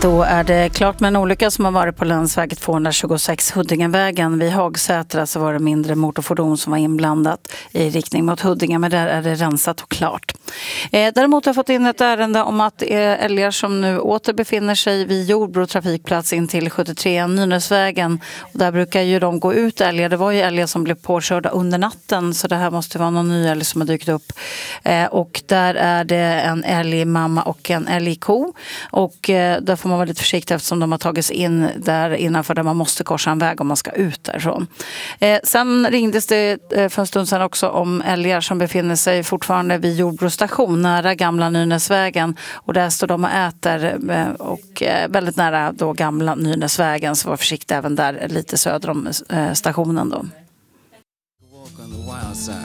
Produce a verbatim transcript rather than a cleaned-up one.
Då är det klart med en olycka som har varit på länsväg tvåhundratjugosex Huddingevägen. Vid Hagsätra så var det mindre motorfordon som var inblandat i riktning mot Huddinge, men där är det rensat och klart. Eh, däremot har jag fått in ett ärende om att eh, älgar som nu åter befinner sig vid Jordbro trafikplats in till sjuttiotre Nynäsvägen. Och där brukar ju de gå ut älgar. Det var ju älgar som blev påkörda under natten, så det här måste vara någon ny älg som har dykt upp. Eh, och där är det en älgmamma och en älgko. Och eh, där får man vara lite försiktig eftersom de har tagits in där innanför där man måste korsa en väg om man ska ut därifrån. Eh, sen ringdes det eh, för en stund sedan också om älgar som befinner sig fortfarande vid Jordbro station nära gamla Nynäsvägen. Och där står de och äter eh, och eh, väldigt nära då gamla Nynäsvägen, så var försiktig även där lite söder om eh, stationen då. Walk on the wild side.